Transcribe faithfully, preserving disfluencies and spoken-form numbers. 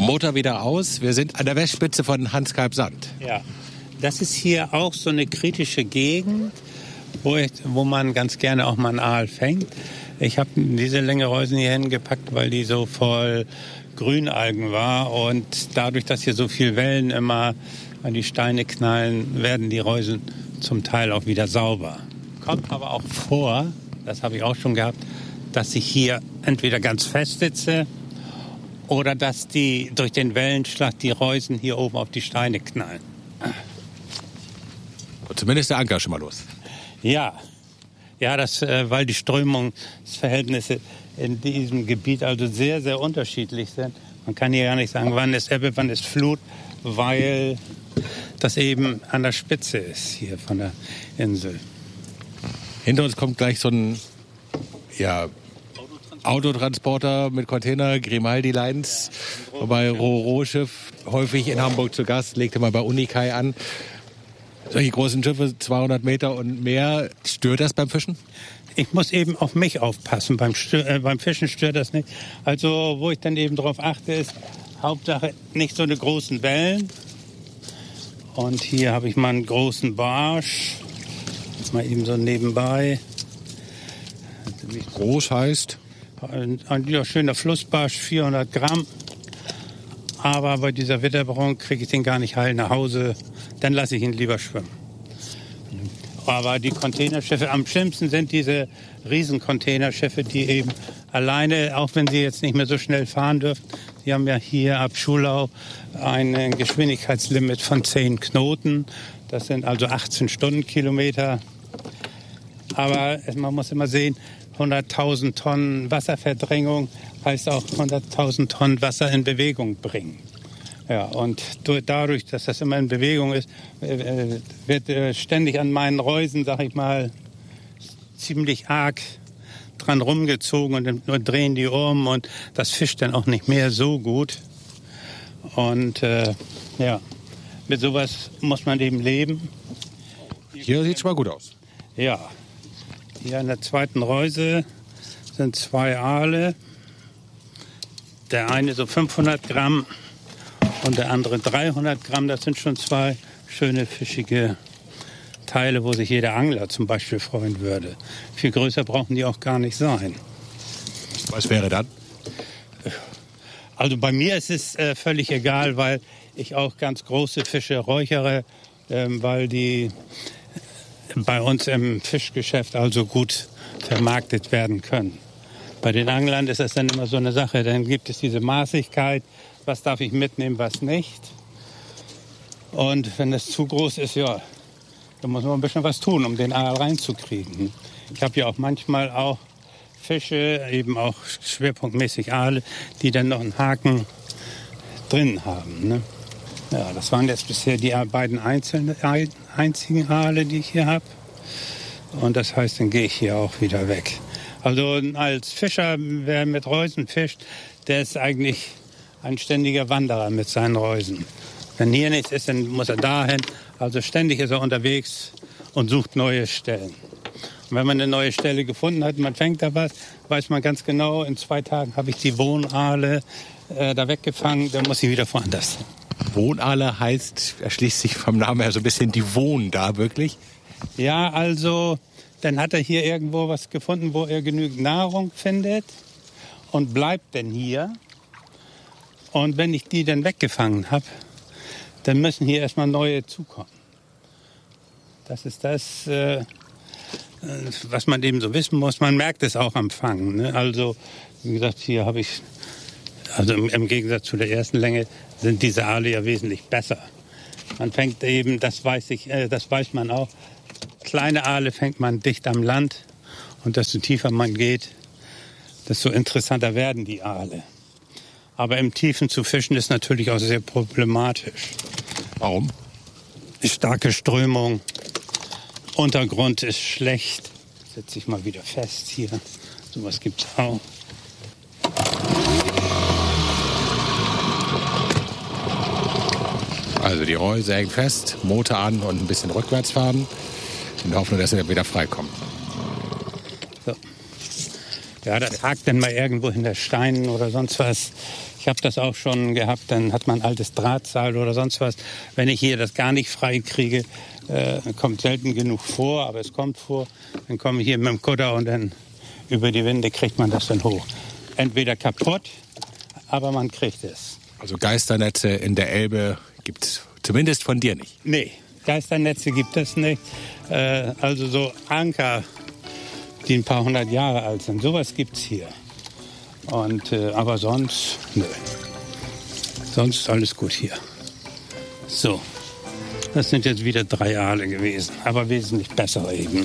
Motor wieder aus. Wir sind an der Westspitze von Hans-Kalb-Sand. Ja, das ist hier auch so eine kritische Gegend, wo, ich, wo man ganz gerne auch mal einen Aal fängt. Ich habe diese Länge Reusen hier hingepackt, weil die so voll Grünalgen war. Und dadurch, dass hier so viel Wellen immer an die Steine knallen, werden die Reusen zum Teil auch wieder sauber. Kommt aber auch vor, das habe ich auch schon gehabt, dass ich hier entweder ganz fest sitze oder dass die durch den Wellenschlag die Reusen hier oben auf die Steine knallen. Und zumindest der Anker schon mal los. Ja, ja, das, äh, weil die Strömungsverhältnisse in diesem Gebiet also sehr, sehr unterschiedlich sind. Man kann hier gar nicht sagen, wann ist Ebbe, wann ist Flut, weil das eben an der Spitze ist hier von der Insel. Hinter uns kommt gleich so ein ja, Autotransporter mit Container, Grimaldi Lines, wobei Ro-Ro-Schiff häufig in Hamburg zu Gast, legte mal bei Unikai an. Solche großen Schiffe, zweihundert Meter und mehr, stört das beim Fischen? Ich muss eben auf mich aufpassen. Beim, Stör, äh, beim Fischen stört das nicht. Also wo ich dann eben drauf achte, ist Hauptsache nicht so eine großen Wellen. Und hier habe ich mal einen großen Barsch. Mal eben so nebenbei. Groß heißt? Ein, ein ja, schöner Flussbarsch, vierhundert Gramm. Aber bei dieser Witterbrauung kriege ich den gar nicht heil nach Hause. Dann lasse ich ihn lieber schwimmen. Aber die Containerschiffe, am schlimmsten sind diese Riesen-Containerschiffe, die eben alleine, auch wenn sie jetzt nicht mehr so schnell fahren dürfen, die haben ja hier ab Schulau ein Geschwindigkeitslimit von zehn Knoten. Das sind also achtzehn Stundenkilometer. Aber man muss immer sehen, hunderttausend Tonnen Wasserverdrängung heißt auch hunderttausend Tonnen Wasser in Bewegung bringen. Ja, und dadurch, dass das immer in Bewegung ist, wird ständig an meinen Reusen, sag ich mal, ziemlich arg dran rumgezogen und dann drehen die um und das fischt dann auch nicht mehr so gut. Und äh, ja, mit sowas muss man eben leben. Hier sieht es mal gut aus. Ja, hier an der zweiten Reuse sind zwei Aale. Der eine so fünfhundert Gramm und der andere dreihundert Gramm. Das sind schon zwei schöne fischige Teile, wo sich jeder Angler zum Beispiel freuen würde. Viel größer brauchen die auch gar nicht sein. Was wäre dann? Also bei mir ist es äh, völlig egal, weil ich auch ganz große Fische räuchere, äh, weil die bei uns im Fischgeschäft also gut vermarktet werden können. Bei den Anglern ist das dann immer so eine Sache. Dann gibt es diese Maßigkeit, was darf ich mitnehmen, was nicht. Und wenn das zu groß ist, ja, dann muss man ein bisschen was tun, um den Aal reinzukriegen. Ich habe ja auch manchmal auch Fische, eben auch schwerpunktmäßig Aale, die dann noch einen Haken drin haben. Ne? Ja, das waren jetzt bisher die beiden einzelnen, einzigen Aale, die ich hier habe. Und das heißt, dann gehe ich hier auch wieder weg. Also als Fischer, wer mit Reusen fischt, der ist eigentlich ein ständiger Wanderer mit seinen Reusen. Wenn hier nichts ist, dann muss er dahin. Also ständig ist er unterwegs und sucht neue Stellen. Und wenn man eine neue Stelle gefunden hat, man fängt da was, weiß man ganz genau, in zwei Tagen habe ich die Wohnaale äh, da weggefangen, dann muss ich wieder woanders. Wohnaale heißt, erschließt sich vom Namen her so ein bisschen, die wohnen da wirklich? Ja, also dann hat er hier irgendwo was gefunden, wo er genügend Nahrung findet und bleibt dann hier. Und wenn ich die dann weggefangen habe, dann müssen hier erstmal neue zukommen. Das ist das, äh, was man eben so wissen muss. Man merkt es auch am Fangen. Ne? Also, wie gesagt, hier habe ich, also im, im Gegensatz zu der ersten Länge, sind diese Aale ja wesentlich besser. Man fängt eben, das weiß ich, äh, das weiß man auch, kleine Aale fängt man dicht am Land und desto tiefer man geht, desto interessanter werden die Aale. Aber im Tiefen zu fischen ist natürlich auch sehr problematisch. Warum? Starke Strömung, Untergrund ist schlecht. Setze ich mal wieder fest hier. Sowas gibt's auch. Also die Reuse hängt fest, Motor an und ein bisschen rückwärts fahren. In der Hoffnung, dass wir wieder freikommen. So. Ja, das hakt dann mal irgendwo hinter Steinen oder sonst was. Ich habe das auch schon gehabt, dann hat man ein altes Drahtseil oder sonst was. Wenn ich hier das gar nicht frei kriege, äh, kommt selten genug vor, aber es kommt vor. Dann komme ich hier mit dem Kutter und dann über die Winde kriegt man das dann hoch. Entweder kaputt, aber man kriegt es. Also Geisternetze in der Elbe gibt es zumindest von dir nicht. Nee, Geisternetze gibt es nicht. Äh, also so Anker, die ein paar hundert Jahre alt sind. Sowas gibt's hier. Und, äh, aber sonst, nö. Sonst alles gut hier. So, das sind jetzt wieder drei Aale gewesen, aber wesentlich bessere eben.